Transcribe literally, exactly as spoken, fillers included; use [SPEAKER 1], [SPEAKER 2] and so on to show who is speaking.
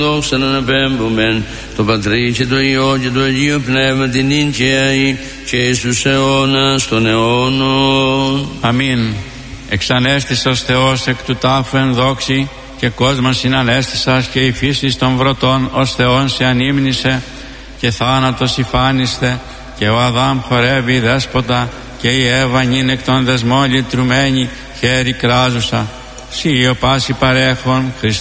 [SPEAKER 1] Δόξα να αναπέμπομεν το Πατρί και το Υιό και το Αγίο Πνεύμα την νυν και αεί και στους αιώνας των αιώνων.
[SPEAKER 2] Αμήν. Εξανέστησας Θεός εκ του τάφου εν δόξη και κόσμος συνανέστησας και η φύση των βρωτών ως Θεόν σε ανήμνησε και θάνατος υφάνιστε και ο Αδάμ χορεύει δέσποτα και η Εύα νυν εκ των δεσμών λυτρουμένη χέρι κράζουσα. Σύ ο πάση παρέχον Χριστός